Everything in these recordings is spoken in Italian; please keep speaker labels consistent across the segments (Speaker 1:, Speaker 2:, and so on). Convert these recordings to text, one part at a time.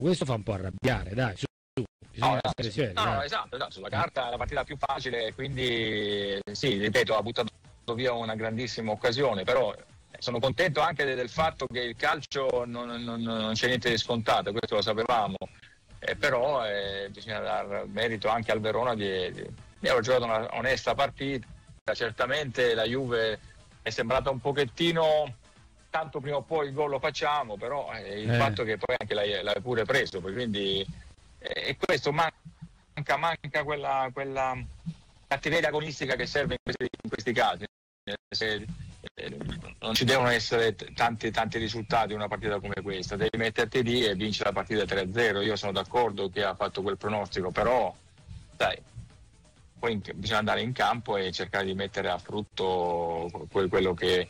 Speaker 1: questo fa un po' arrabbiare, dai, bisogna essere seri.
Speaker 2: No, esatto, sulla carta è la partita più facile, quindi sì, ripeto, ha buttato via una grandissima occasione, però sono contento anche del fatto che il calcio non c'è niente di scontato, questo lo sapevamo, però bisogna dar merito anche al Verona di aver giocato una onesta partita. Certamente la Juve è sembrata un pochettino, tanto prima o poi il gol lo facciamo, però il fatto che poi anche l'hai pure preso, quindi questo manca quella cattiveria agonistica che serve in questi casi. Non ci devono essere tanti risultati in una partita come questa, devi metterti lì e vincere la partita 3-0. Io sono d'accordo che ha fatto quel pronostico, però dai, poi bisogna andare in campo e cercare di mettere a frutto quello che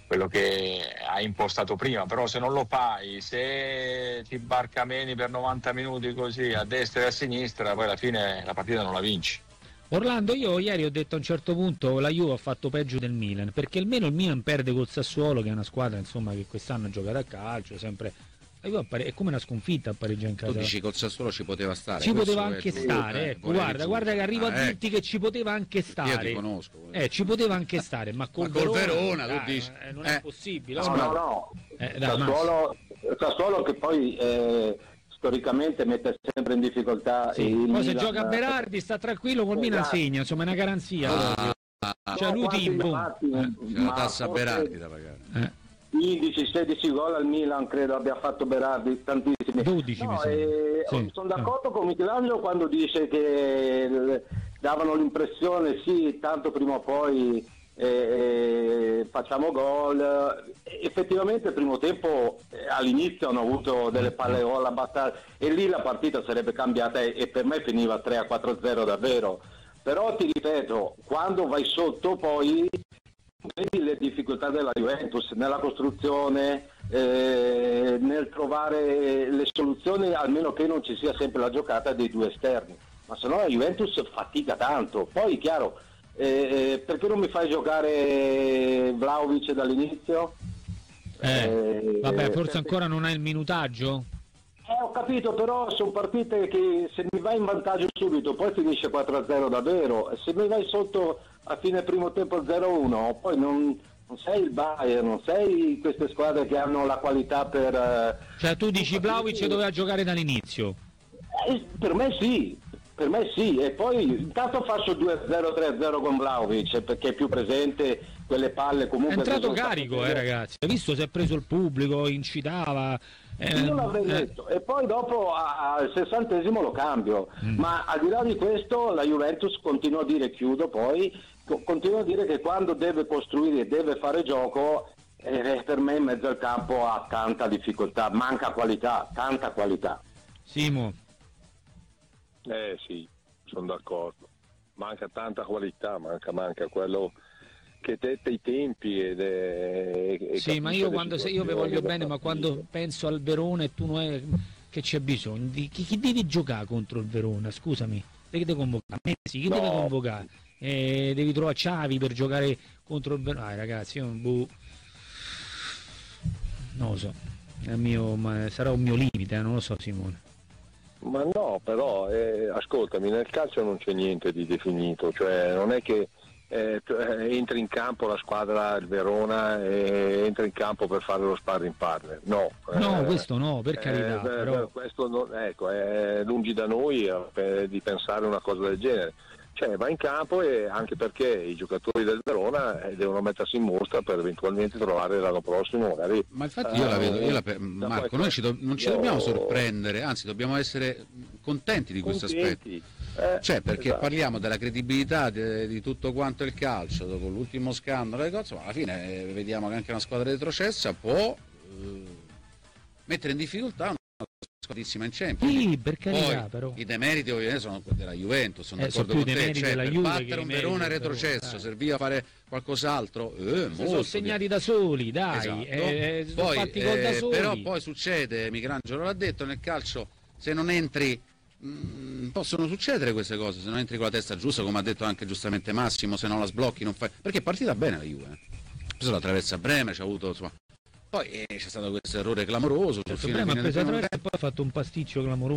Speaker 2: hai impostato prima. Però se non lo fai, se ti barcameni per 90 minuti così a destra e a sinistra, poi alla fine la partita non la vinci.
Speaker 1: Orlando, io ieri ho detto a un certo punto la Juve ha fatto peggio del Milan, perché almeno il Milan perde col Sassuolo, che è una squadra insomma che quest'anno ha giocato a calcio, sempre. È come una sconfitta a pareggiare in casa.
Speaker 3: Tu dici col Sassuolo ci poteva stare.
Speaker 1: Ci poteva anche stare, ecco, guarda che arrivo a dirti che ci poteva anche stare.
Speaker 3: Io ti conosco.
Speaker 1: Ci poteva anche stare, ma col
Speaker 3: Verona
Speaker 1: dai,
Speaker 3: tu dici.
Speaker 1: Non è possibile.
Speaker 4: No. Sassuolo che poi storicamente mette sempre in difficoltà.
Speaker 1: Poi se gioca a Berardi sta tranquillo, col Milan segna, insomma è una garanzia. Cioè lui
Speaker 3: c'è la tassa Berardi da pagare.
Speaker 4: 15-16 gol al Milan credo abbia fatto Berardi, tantissimi.
Speaker 1: 12 mi sembra.
Speaker 4: Sono d'accordo con Michelangelo quando dice che davano l'impressione tanto prima o poi facciamo gol. Effettivamente il primo tempo all'inizio hanno avuto delle palle gol abbastanza, e lì la partita sarebbe cambiata e per me finiva 3-4-0 davvero. Però ti ripeto, quando vai sotto poi vedi le difficoltà della Juventus nella costruzione, nel trovare le soluzioni, almeno che non ci sia sempre la giocata dei due esterni, ma se no la Juventus fatica tanto. Poi chiaro, perché non mi fai giocare Vlahovic dall'inizio?
Speaker 1: Vabbè, forse ancora non hai il minutaggio?
Speaker 4: Ho capito, però sono partite che se mi vai in vantaggio subito poi finisce 4-0 davvero, e se mi vai sotto a fine primo tempo 0-1 poi non sei il Bayern, non sei queste squadre che hanno la qualità per...
Speaker 1: Cioè tu dici Vlahovic doveva giocare dall'inizio?
Speaker 4: Per me sì, e poi intanto faccio 2-0, 3-0 con Vlahovic perché è più presente, quelle palle comunque...
Speaker 1: È entrato carico ragazzi, hai visto, si è preso il pubblico, incitava...
Speaker 4: Io l'avrei detto, e poi dopo al 60esimo lo cambio, ma al di là di questo la Juventus continua a dire, continua a dire che quando deve costruire e deve fare gioco, per me in mezzo al campo ha tanta difficoltà, manca qualità, tanta qualità.
Speaker 1: Simo.
Speaker 5: Sì, sono d'accordo, manca tanta qualità, manca quello che detta i tempi
Speaker 1: sì, ma io vi voglio bene, ma quando penso al Verona e tu non è che c'è bisogno di chi devi giocare contro il Verona, scusami, devi convocare Messi, chi deve convocare? Devi trovare Xavi per giocare contro il Verona. Ragazzi, io non lo so, sarà un mio limite, non lo so, Simone.
Speaker 5: Ma no, però ascoltami, nel calcio non c'è niente di definito, cioè non è che entra in campo la squadra, il Verona, entra in campo per fare lo sparring partner,
Speaker 1: questo no, per carità, però...
Speaker 5: questo è lungi da noi di pensare una cosa del genere, cioè va in campo, e anche perché i giocatori del Verona devono mettersi in mostra per eventualmente trovare l'anno prossimo magari.
Speaker 3: Ma infatti io la vedo, Marco, noi non ci dobbiamo sorprendere, anzi dobbiamo essere contenti di questo aspetto. Perché esatto, parliamo della credibilità di tutto quanto il calcio dopo l'ultimo scandalo e cose, ma alla fine vediamo che anche una squadra retrocessa può mettere in difficoltà una squadrissima in Champions.
Speaker 1: Sì, per carità,
Speaker 3: poi
Speaker 1: però
Speaker 3: i demeriti ovviamente sono della Juventus, sono d'accordo con te, per battere un Verona retrocesso serviva a fare qualcos'altro,
Speaker 1: si sono segnati da soli, dai,
Speaker 3: esatto.
Speaker 1: Sono fatti gol da soli.
Speaker 3: Però poi succede, Michelangelo l'ha detto, nel calcio se non entri possono succedere queste cose, se non entri con la testa giusta, come ha detto anche giustamente Massimo, se non la sblocchi non fai, perché è partita bene la Juve, ha preso la traversa a Bremer, c'ha avuto insomma Poi c'è stato questo errore clamoroso.
Speaker 1: Il problema ha preso la traversa e poi ha fatto un pasticcio clamoroso.